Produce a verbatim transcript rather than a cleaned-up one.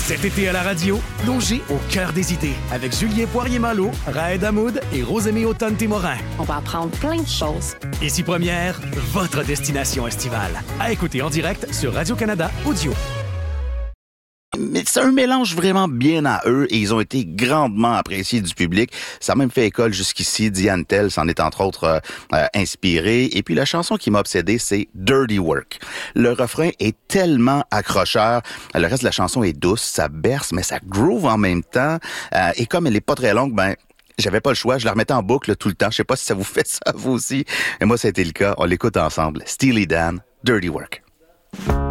Cet été à la radio, plongez au cœur des idées avec Julien Poirier-Malo, Raed Hamoud et Rosémie Automne-Témorin. On va apprendre plein de choses. Ici Première, votre destination estivale. À écouter en direct sur Radio-Canada Audio. Mais c'est un mélange vraiment bien à eux et ils ont été grandement appréciés du public. Ça a même fait école jusqu'ici. Diane Tell s'en est entre autres euh, euh, inspirée. Et puis la chanson qui m'a obsédé, c'est Dirty Work. Le refrain est tellement accrocheur. Le reste de la chanson est douce, ça berce, mais ça groove en même temps. Euh, et comme elle est pas très longue, ben j'avais pas le choix. Je la remettais en boucle tout le temps. Je sais pas si ça vous fait ça, vous aussi. Et moi, ça a été le cas. On l'écoute ensemble. Steely Dan, Dirty Work.